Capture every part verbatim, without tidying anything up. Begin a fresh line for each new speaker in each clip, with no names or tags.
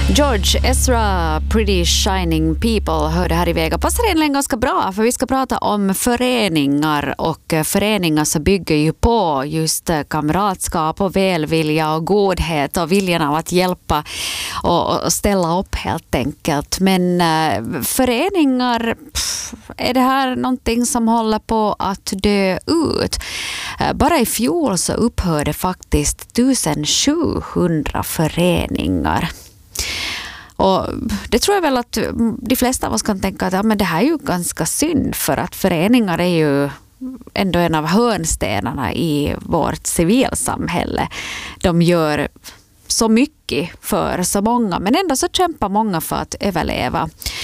George Ezra, Pretty Shining People, hörde här i Vega. Passar egentligen ganska bra, för vi ska prata om föreningar, och föreningar så bygger ju på just kamratskap och välvilja och godhet och viljan av att hjälpa och, och ställa upp helt enkelt. Men äh, föreningar, pff, är det här någonting som håller på att dö ut? Äh, bara i fjol så upphörde faktiskt sjuttonhundra föreningar. Och det tror jag väl att de flesta av oss kan tänka att ja, men det här är ju ganska synd, för att föreningar är ju ändå en av hörnstenarna i vårt civilsamhälle. De gör så mycket för så många, men ändå så kämpar många för att överleva.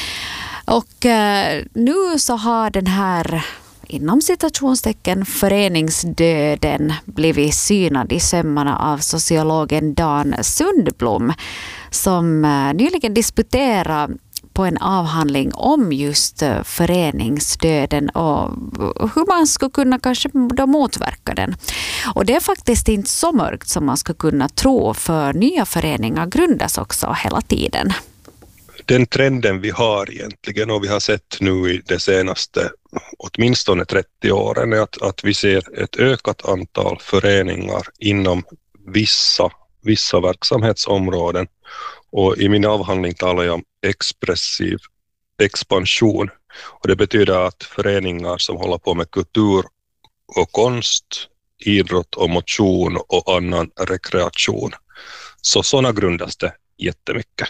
Och eh, nu så har den här, inom citationstecken, föreningsdöden blivit synad i sömmarna av sociologen Dan Sundblom, som nyligen disputerade på en avhandling om just föreningsdöden och hur man skulle kunna kanske då motverka den. Och det är faktiskt inte så mörkt som man skulle kunna tro, för nya föreningar grundas också hela tiden.
Den trenden vi har egentligen, och vi har sett nu i de senaste åtminstone trettio åren, är att, att vi ser ett ökat antal föreningar inom vissa, vissa verksamhetsområden. Och i min avhandling talar jag om expressiv expansion. Och det betyder att föreningar som håller på med kultur och konst, idrott och motion och annan rekreation, så sådana grundas det jättemycket.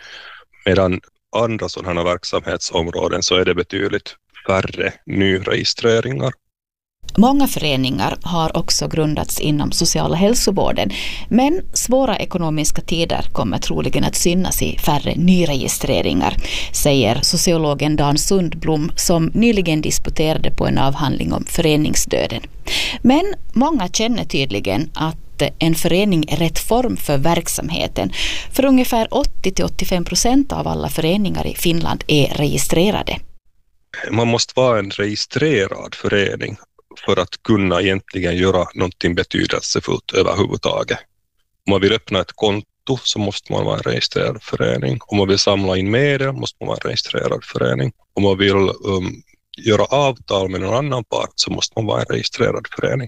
Medan andra sådana verksamhetsområden så är det betydligt färre nyregistreringar.
Många föreningar har också grundats inom sociala hälsovården, men svåra ekonomiska tider kommer troligen att synas i färre nyregistreringar, säger sociologen Dan Sundblom, som nyligen disputerade på en avhandling om föreningsdöden. Men många känner tydligen att en förening är rätt form för verksamheten, för ungefär åttio till åttiofem procent av alla föreningar i Finland är registrerade.
Man måste vara en registrerad förening för att kunna egentligen göra någonting betydelsefullt överhuvudtaget. Om man vill öppna ett konto så måste man vara en registrerad förening. Om man vill samla in medel måste man vara en registrerad förening. Om man vill um, göra avtal med någon annan part så måste man vara en registrerad förening.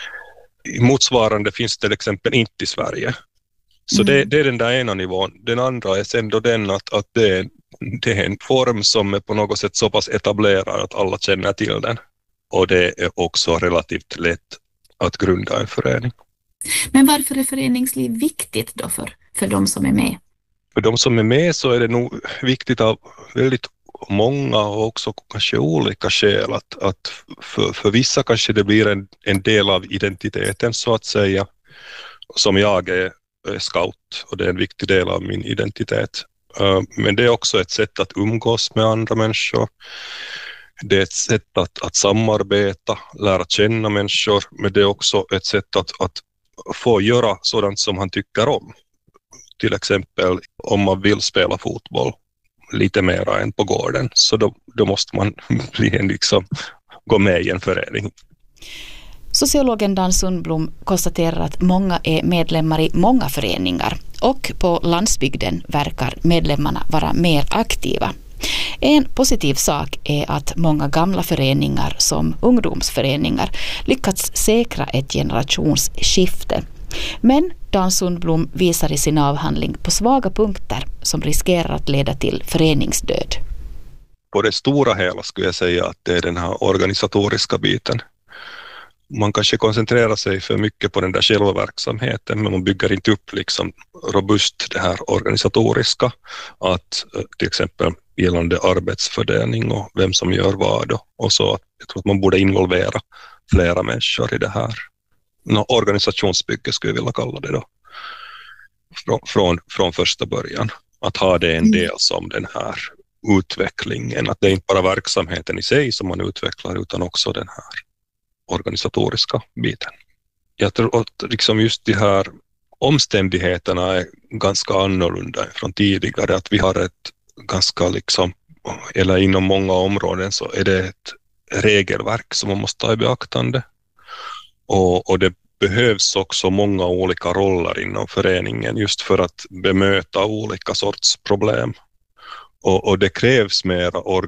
I motsvarande finns till exempel inte i Sverige. Så mm. det, det är den där ena nivån. Den andra är sen då den att, att det, det är en form som är på något sätt så pass etablerad att alla känner till den. Och det är också relativt lätt att grunda en förening.
Men varför är föreningsliv viktigt då för, för de som är med?
För de som är med så är det nog viktigt av väldigt många och också kanske olika skäl. Att, att för, för vissa kanske det blir en, en del av identiteten så att säga. Som jag är, är scout, och det är en viktig del av min identitet. Uh, men det är också ett sätt att umgås med andra människor. Det är ett sätt att, att samarbeta, lära känna människor, men det är också ett sätt att, att få göra sådant som han tycker om. Till exempel om man vill spela fotboll lite mer än på gården, så då, då måste man bli en, liksom, gå med i en förening.
Sociologen Dan Sundblom konstaterar att många är medlemmar i många föreningar, och på landsbygden verkar medlemmarna vara mer aktiva. En positiv sak är att många gamla föreningar som ungdomsföreningar lyckats säkra ett generationsskifte. Men Dan Sundblom visar i sin avhandling på svaga punkter som riskerar att leda till föreningsdöd.
På det stora hela skulle jag säga att det är den här organisatoriska biten. Man kanske koncentrerar sig för mycket på den där själva verksamheten, men man bygger inte upp liksom robust det här organisatoriska, att till exempel gällande arbetsfördelning och vem som gör vad, och så att jag tror att man borde involvera flera människor i det här. Nå, organisationsbygge skulle jag vilja kalla det då. Från, från, från första början. Att ha det en del som den här utvecklingen. Att det är inte bara verksamheten i sig som man utvecklar, utan också den här organisatoriska biten. Jag tror att liksom just de här omständigheterna är ganska annorlunda från tidigare. Att vi har ett ganska liksom, eller inom många områden så är det ett regelverk som man måste ta i beaktande. Och, och det behövs också många olika roller inom föreningen just för att bemöta olika sorts problem. Och, och det krävs mera